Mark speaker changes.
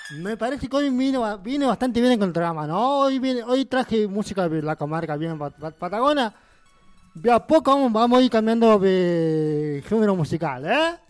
Speaker 1: Me parece que hoy viene bastante bien con el programa, ¿no? Hoy traje música de la comarca bien Patagona. De a poco vamos a ir cambiando de género musical, ¿eh?